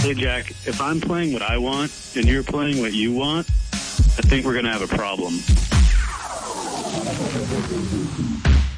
Hey, Jack, if I'm playing what I want and you're playing what you want, I think we're going to have a problem.